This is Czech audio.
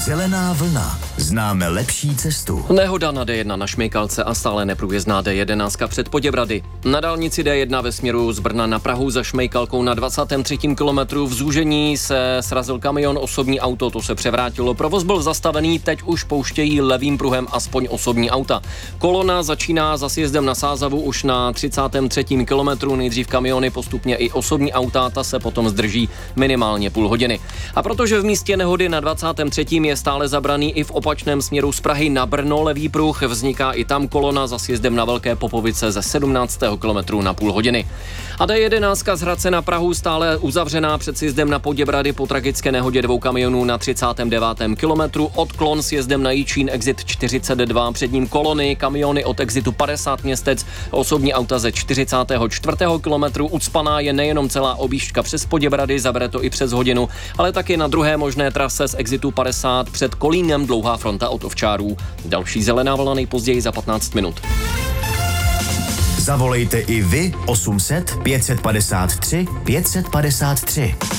Zelená vlna. Známe lepší cestu. Nehoda na D1 na Šmejkalce a stále neprůjezdná D11 před Poděbrady. Na dálnici D1 ve směru z Brna na Prahu za Šmejkalkou na 23. kilometru v zúžení se srazil kamion, osobní auto, to se převrátilo. Provoz byl zastavený, teď už pouštějí levým pruhem aspoň osobní auta. Kolona začíná za sjezdem na Sázavu už na 33. kilometru, nejdřív kamiony, postupně i osobní auta, ta se potom zdrží minimálně půl hodiny. A protože v místě nehody na 23. je stále zabraný i v opačném směru z Prahy na Brno levý pruh, vzniká i tam kolona za sjezdem na Velké Popovice ze 17. kilometru na půl hodiny. A D11 z Hradce na Prahu stále uzavřená před sjezdem na Poděbrady po tragické nehodě dvou kamionů na 39. kilometru. Odklon s jezdem na Jičín, exit 42, před ním kolony, kamiony od exitu 50 Městec, osobní auta ze 44. kilometru. Ucpaná je nejenom celá objížďka přes Poděbrady, zabere to i přes hodinu, ale taky na druhé možné trase z exitu 50 před Kolínem dlouhá fronta od Ovčárů. Další zelená vlna nejpozději za 15 minut. Zavolejte i vy 800 553 553.